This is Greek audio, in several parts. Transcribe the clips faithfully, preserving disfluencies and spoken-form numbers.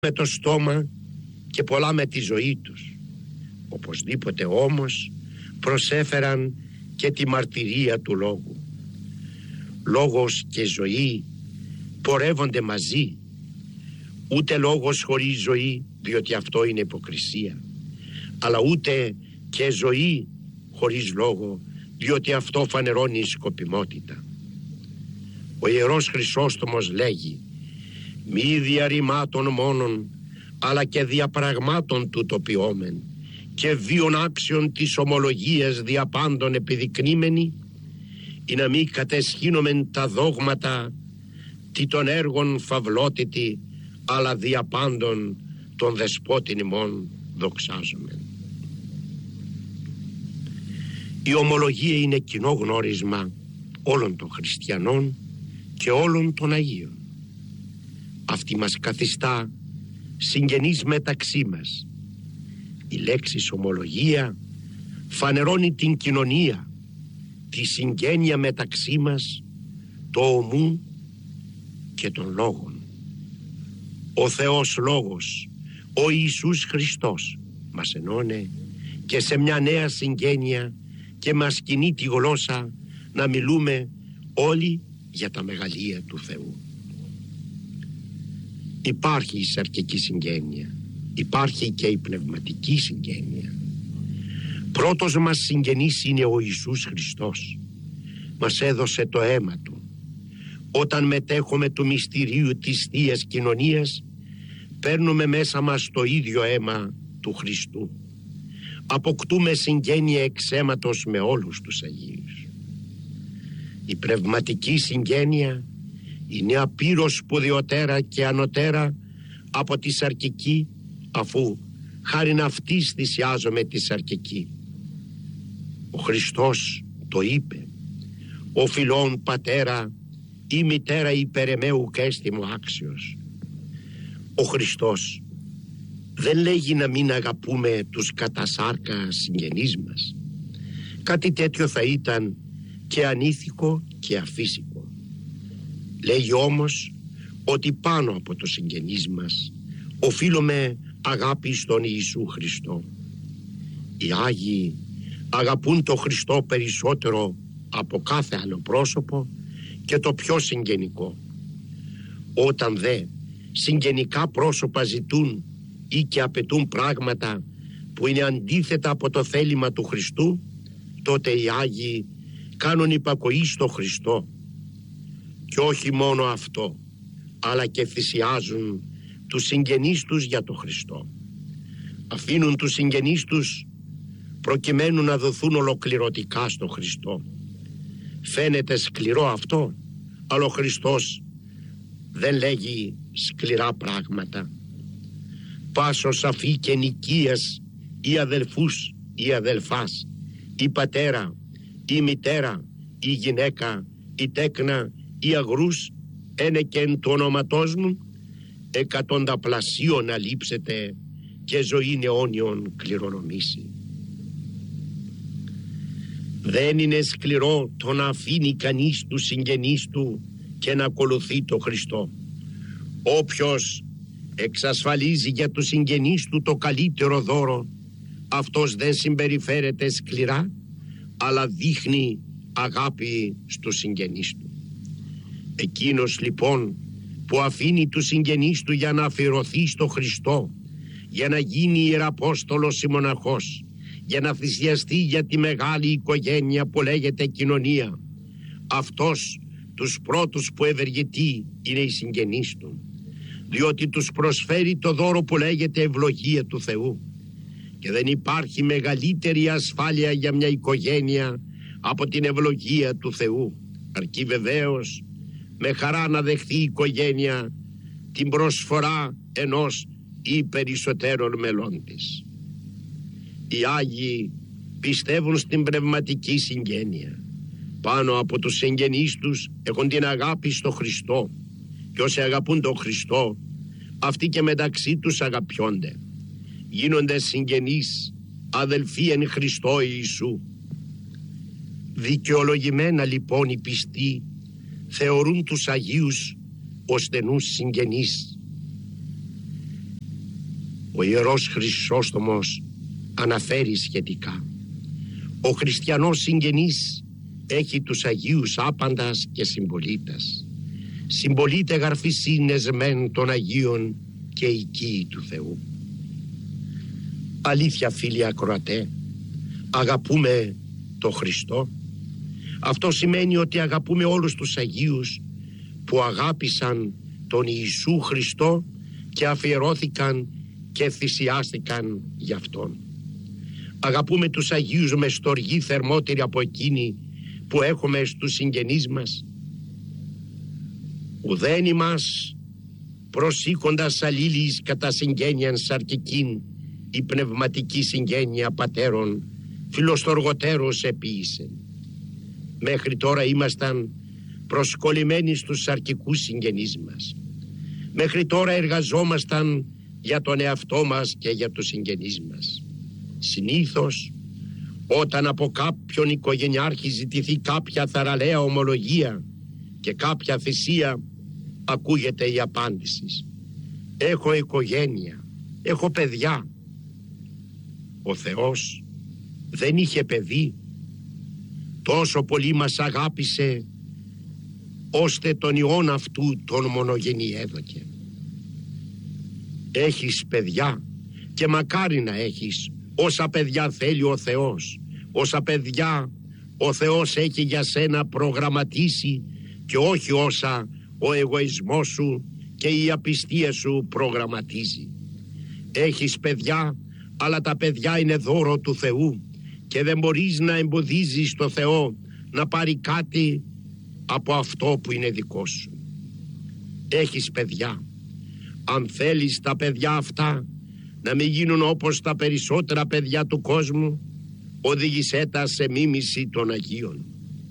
με το στόμα και πολλά με τη ζωή τους. Οπωσδήποτε όμως προσέφεραν και τη μαρτυρία του λόγου. Λόγος και ζωή πορεύονται μαζί. Ούτε λόγος χωρίς ζωή, διότι αυτό είναι υποκρισία, αλλά ούτε και ζωή χωρίς λόγο, διότι αυτό φανερώνει σκοπιμότητα. Ο Ιερός Χρυσόστομος λέγει: μη διαρρημάτων μόνον, αλλά και διαπραγμάτων του τοπιόμεν, και βίων άξιων της ομολογίας διαπάντων επιδεικνύμενη, ή να μη κατεσχύνομεν τα δόγματα τι των έργων φαυλότητη, αλλά διαπάντων των δεσπότην ημών δοξάζομεν. Η ομολογία είναι κοινό γνώρισμα όλων των χριστιανών και όλων των Αγίων. Αυτή μας καθιστά συγγενείς μεταξύ μας. Η λέξη ομολογία φανερώνει την κοινωνία, τη συγγένεια μεταξύ μας, το ομού και των λόγων. Ο Θεός Λόγος, ο Ιησούς Χριστός, μας ενώνε και σε μια νέα συγγένεια και μας κινεί τη γλώσσα να μιλούμε όλοι για τα μεγαλεία του Θεού. Υπάρχει η σαρκική συγγένεια, υπάρχει και η πνευματική συγγένεια. Πρώτος μας συγγενής είναι ο Ιησούς Χριστός. Μας έδωσε το αίμα Του. Όταν μετέχουμε του μυστηρίου της Θείας Κοινωνίας, παίρνουμε μέσα μας το ίδιο αίμα του Χριστού. Αποκτούμε συγγένεια εξ αίματος με όλους τους Αγίους. Η πνευματική συγγένεια είναι απείρως σπουδαιότερα και ανωτέρα από τη σαρκική, αφού χάριν αυτής θυσιάζομαι τη σαρκική. Ο Χριστός το είπε: ο φιλών πατέρα ή μητέρα υπερεμαίου και έστι μου άξιος. Ο Χριστός δεν λέγει να μην αγαπούμε τους κατά σάρκα συγγενείς μας. Κάτι τέτοιο θα ήταν και ανήθικο και αφύσικο. Λέγει όμως ότι πάνω από το συγγενείς μας οφείλουμε αγάπη στον Ιησού Χριστό. Οι Άγιοι αγαπούν το Χριστό περισσότερο από κάθε άλλο πρόσωπο και το πιο συγγενικό. Όταν δε συγγενικά πρόσωπα ζητούν ή και απαιτούν πράγματα που είναι αντίθετα από το θέλημα του Χριστού, τότε οι Άγιοι κάνουν υπακοή στο Χριστό. Και όχι μόνο αυτό, αλλά και θυσιάζουν τους συγγενείς τους για το Χριστό. Αφήνουν τους συγγενείς τους προκειμένου να δοθούν ολοκληρωτικά στο Χριστό. Φαίνεται σκληρό αυτό, αλλά ο Χριστός δεν λέγει σκληρά πράγματα. Πάσος αφή και νοικίας ή αδελφούς ή αδελφάς ή πατέρα ή μητέρα ή γυναίκα ή τέκνα ή αγρούς ένε και εν του ονόματός μου, εκατονταπλασίων αλείψετε και ζωήν αιώνιον κληρονομήσει. Δεν είναι σκληρό το να αφήνει κανείς τους συγγενείς του και να ακολουθεί το Χριστό. Όποιος εξασφαλίζει για τους συγγενείς του το καλύτερο δώρο, αυτός δεν συμπεριφέρεται σκληρά, αλλά δείχνει αγάπη στους συγγενείς του. Εκείνος λοιπόν που αφήνει τους συγγενείς του για να αφιερωθεί στο Χριστό, για να γίνει ιεραπόστολος ή μοναχός, για να θυσιαστεί για τη μεγάλη οικογένεια που λέγεται κοινωνία, αυτός τους πρώτους που ευεργετεί είναι οι συγγενείς του, διότι τους προσφέρει το δώρο που λέγεται ευλογία του Θεού. Και δεν υπάρχει μεγαλύτερη ασφάλεια για μια οικογένεια από την ευλογία του Θεού, αρκεί βεβαίως με χαρά να δεχθεί η οικογένεια την προσφορά ενός ή περισσότερων μελών της. Οι Άγιοι πιστεύουν στην πνευματική συγγένεια. Πάνω από τους συγγενείς τους έχουν την αγάπη στο Χριστό, και όσοι αγαπούν τον Χριστό, αυτοί και μεταξύ τους αγαπιόνται. Γίνονται συγγενείς, αδελφοί εν Χριστώ Ιησού. Δικαιολογημένα λοιπόν οι πιστοί θεωρούν τους Αγίους ως στενούς συγγενείς Ο Ιερός Χρυσόστομος αναφέρει σχετικά. Ο χριστιανός συγγενής έχει τους Αγίους άπαντας και συμπολίτας. Συμπολίτε γαρφισίνες μεν των Αγίων και οικοί του Θεού. Αλήθεια, φίλοι ακροατέ, αγαπούμε το Χριστό. Αυτό σημαίνει ότι αγαπούμε όλους τους Αγίους που αγάπησαν τον Ιησού Χριστό και αφιερώθηκαν και θυσιάστηκαν γι' Αυτόν. Αγαπούμε τους Αγίους με στοργή θερμότερη από εκείνη που έχουμε στους συγγενείς μας. Ουδέν ημάς προσήκοντας αλλήλεις κατά συγγένειαν σαρκικήν η πνευματική συγγένεια πατέρων φιλοστοργοτέρως επίησε. Μέχρι τώρα ήμασταν προσκολλημένοι στους σαρκικούς συγγενείς μας. Μέχρι τώρα εργαζόμασταν για τον εαυτό μας και για τους συγγενείς μας. Συνήθως όταν από κάποιον οικογενειάρχη ζητηθεί κάποια θαραλέα ομολογία και κάποια θυσία, ακούγεται η απάντηση: έχω οικογένεια, έχω παιδιά. Ο Θεός δεν είχε παιδί, τόσο πολύ μας αγάπησε ώστε τον Υιόν αυτού τον μονογενή έδωκε. Έχεις παιδιά και μακάρι να έχεις όσα παιδιά θέλει ο Θεός, όσα παιδιά ο Θεός έχει για σένα προγραμματίσει και όχι όσα ο εγωισμός σου και η απιστία σου προγραμματίζει. Έχεις παιδιά, αλλά τα παιδιά είναι δώρο του Θεού και δεν μπορείς να εμποδίζεις το Θεό να πάρει κάτι από αυτό που είναι δικό σου. Έχεις παιδιά. Αν θέλεις τα παιδιά αυτά να μην γίνουν όπως τα περισσότερα παιδιά του κόσμου, οδήγησέ τα σε μίμηση των Αγίων.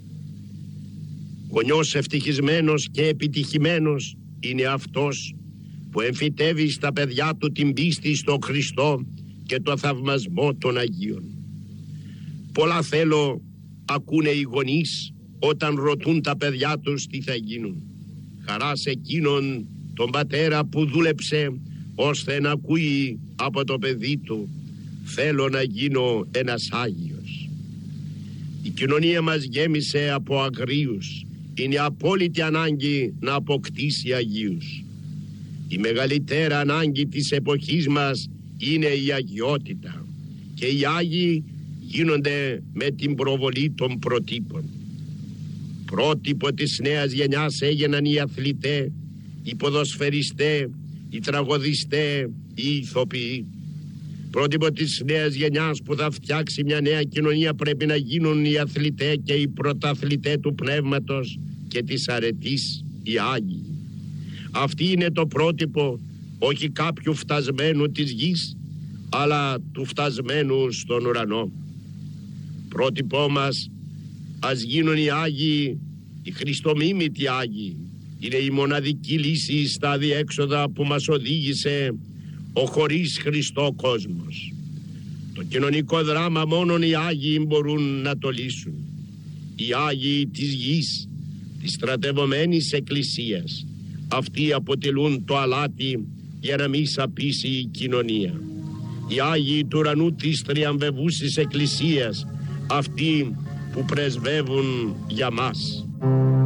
Γονιός ευτυχισμένος και επιτυχημένος είναι αυτός που εμφυτεύει στα παιδιά του την πίστη στο Χριστό και το θαυμασμό των Αγίων. Πολλά θέλω ακούνε οι γονείς όταν ρωτούν τα παιδιά τους τι θα γίνουν. Χαρά σε εκείνον τον πατέρα που δούλεψε ώστε να ακούει από το παιδί του: θέλω να γίνω ένας Άγιος. Η κοινωνία μας γέμισε από αγρίους. Είναι απόλυτη ανάγκη να αποκτήσει Αγίους. Η μεγαλύτερη ανάγκη της εποχής μας είναι η αγιότητα και οι Άγιοι γίνονται με την προβολή των προτύπων. Πρότυπο της νέας γενιάς έγιναν οι αθλητές, οι ποδοσφαιριστές, οι τραγωδιστές, οι ηθοποιοί. Πρότυπο της νέας γενιάς που θα φτιάξει μια νέα κοινωνία πρέπει να γίνουν οι αθλητές και οι πρωταθλητές του πνεύματος και της αρετής, οι Άγιοι. Αυτή είναι το πρότυπο όχι κάποιου φτασμένου της γης, αλλά του φτασμένου στον ουρανό. Πρότυπό μας ας γίνουν οι Άγιοι, οι χριστομίμητοι Άγιοι. Είναι η μοναδική λύση στα διέξοδα που μας οδήγησε ο χωρίς Χριστό κόσμος. Το κοινωνικό δράμα μόνον οι Άγιοι μπορούν να το λύσουν. Οι Άγιοι της γης, της στρατευωμένης εκκλησίας, αυτοί αποτελούν το αλάτι για να μην σαπίσει η κοινωνία. Οι Άγιοι του ουρανού της τριαμβευούσης εκκλησίας, αυτοί που πρεσβεύουν για μας.